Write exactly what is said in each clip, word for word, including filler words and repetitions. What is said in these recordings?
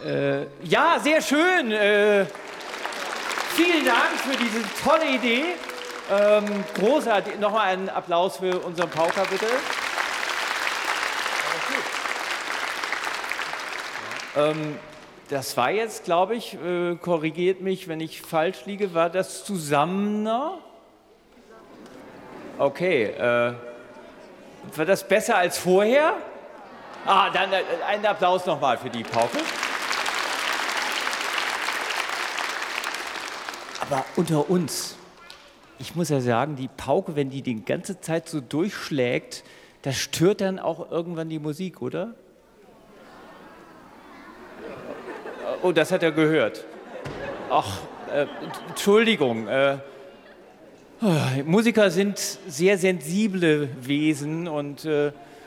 Äh, ja, sehr schön. Äh, vielen Dank für diese tolle Idee. Ähm, großartig. Nochmal einen Applaus für unseren Pauker, bitte. Ähm, das war jetzt, glaube ich, äh, korrigiert mich, wenn ich falsch liege, war das Zusammener? Okay. Äh, war das besser als vorher? Ah, dann äh, einen Applaus nochmal für die Pauke. Aber unter uns, ich muss ja sagen, die Pauke, wenn die die ganze Zeit so durchschlägt, das stört dann auch irgendwann die Musik, oder? Oh, das hat er gehört. Ach, äh, Entschuldigung. Äh, Musiker sind sehr sensible Wesen und äh,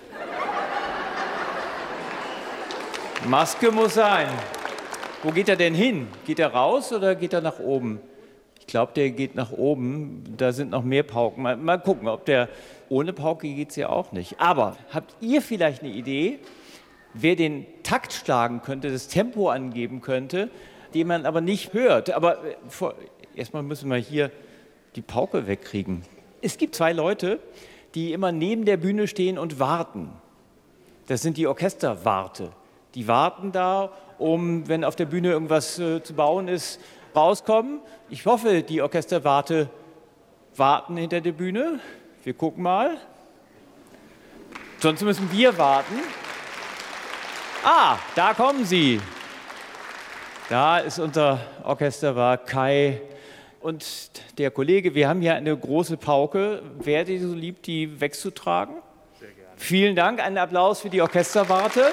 Maske muss sein. Wo geht er denn hin? Geht er raus oder geht er nach oben? Ich glaube, der geht nach oben. Da sind noch mehr Pauken. Mal, mal gucken, ob der ohne Pauke geht es ja auch nicht. Aber habt ihr vielleicht eine Idee, wer den Takt schlagen könnte, das Tempo angeben könnte, den man aber nicht hört? Aber äh, vor, erstmal müssen wir hier die Pauke wegkriegen. Es gibt zwei Leute, die immer neben der Bühne stehen und warten. Das sind die Orchesterwarte. Die warten da, um, wenn auf der Bühne irgendwas äh, zu bauen ist, rauskommen. Ich hoffe, die Orchesterwarte warten hinter der Bühne. Wir gucken mal. Sonst müssen wir warten. Ah, da kommen sie. Da ist unser Orchesterwart Kai und der Kollege. Wir haben hier eine große Pauke. Wäre die so lieb, die wegzutragen? Sehr gerne. Vielen Dank. Einen Applaus für die Orchesterwarte.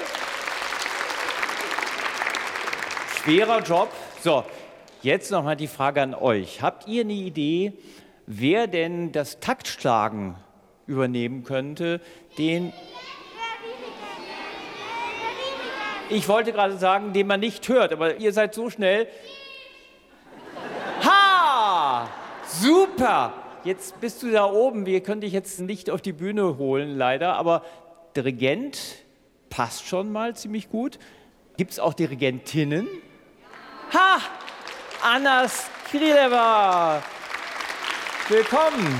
Schwerer Job. So, jetzt noch mal die Frage an euch. Habt ihr eine Idee, wer denn das Taktschlagen übernehmen könnte, den... Ich wollte gerade sagen, den man nicht hört, aber ihr seid so schnell. Ha! Super! Jetzt bist du da oben. Wir können dich jetzt nicht auf die Bühne holen, leider, aber Dirigent passt schon mal ziemlich gut. Gibt es auch Dirigentinnen? Ha! Anna Skrileva! Willkommen!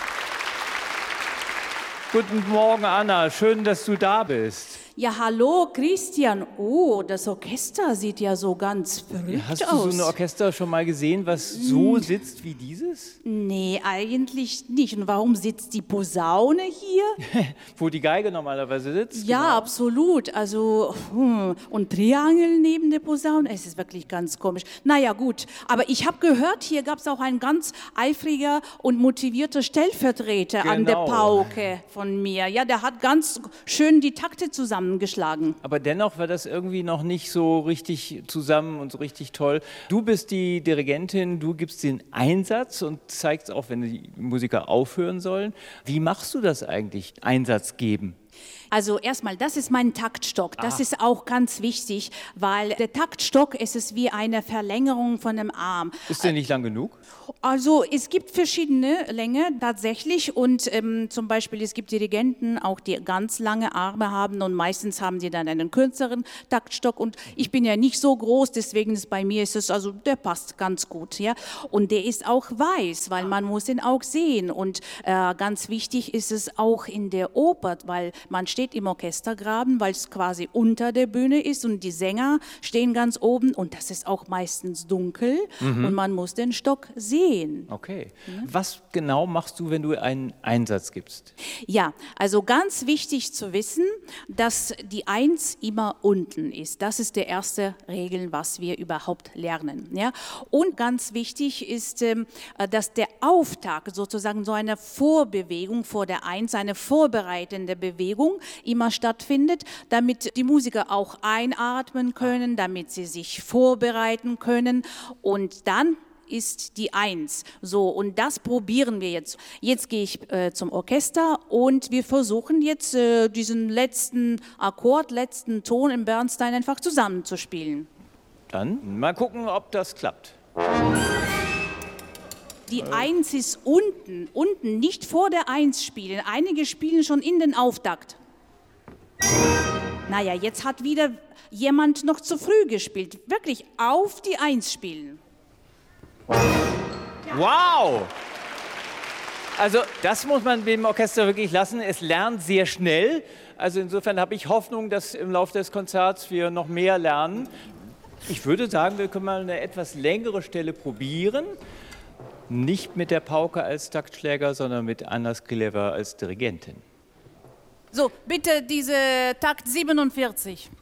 Guten Morgen, Anna. Schön, dass du da bist. Ja, hallo, Christian. Oh, das Orchester sieht ja so ganz verrückt Hast aus. du so ein Orchester schon mal gesehen, was so sitzt wie dieses? Nee, eigentlich nicht. Und warum sitzt die Posaune hier? Wo die Geige normalerweise sitzt? Ja, genau. Absolut. Also, hm, und Triangel neben der Posaune, es ist wirklich ganz komisch. Naja, gut. Aber ich habe gehört, hier gab es auch einen ganz eifriger und motivierter Stellvertreter Genau. an der Pauke von mir. Ja, der hat ganz schön die Takte zusammengeschlagen. Aber dennoch war das irgendwie noch nicht so richtig zusammen und so richtig toll. Du bist die Dirigentin, du gibst den Einsatz und zeigst auch, wenn die Musiker aufhören sollen. Wie machst du das eigentlich, Einsatz geben? Also erstmal, das ist mein Taktstock. Das Ah. ist auch ganz wichtig, weil der Taktstock ist es wie eine Verlängerung von dem Arm. Ist der nicht lang genug? Also es gibt verschiedene Länge tatsächlich und ähm, zum Beispiel es gibt Dirigenten, auch die ganz lange Arme haben und meistens haben die dann einen kürzeren Taktstock und ich bin ja nicht so groß, deswegen ist bei mir ist es also der passt ganz gut, ja. Und der ist auch weiß, weil man muss ihn auch sehen und äh, ganz wichtig ist es auch in der Oper, weil man steht im Orchestergraben, weil es quasi unter der Bühne ist und die Sänger stehen ganz oben und das ist auch meistens dunkel mhm. und man muss den Stock sehen. Okay. Ja. Was genau machst du, wenn du einen Einsatz gibst? Ja, also ganz wichtig zu wissen, dass die Eins immer unten ist. Das ist die erste Regel, was wir überhaupt lernen. Ja? Und ganz wichtig ist, dass der Auftakt, sozusagen so eine Vorbewegung vor der Eins, eine vorbereitende Bewegung immer stattfindet, damit die Musiker auch einatmen können, damit sie sich vorbereiten können und dann ist die Eins. So, und das probieren wir jetzt. Jetzt gehe ich äh, zum Orchester und wir versuchen jetzt äh, diesen letzten Akkord, letzten Ton im Bernstein einfach zusammenzuspielen. Dann mal gucken, ob das klappt. Die Eins ist unten, unten, nicht vor der Eins spielen. Einige spielen schon in den Auftakt. Naja, jetzt hat wieder jemand noch zu früh gespielt. Wirklich auf die Eins spielen. Wow! Also das muss man dem Orchester wirklich lassen. Es lernt sehr schnell. Also insofern habe ich Hoffnung, dass im Laufe des Konzerts wir noch mehr lernen. Ich würde sagen, wir können mal eine etwas längere Stelle probieren. Nicht mit der Pauke als Taktschläger, sondern mit Anna Skrileва als Dirigentin. So, bitte diese Takt siebenundvierzig.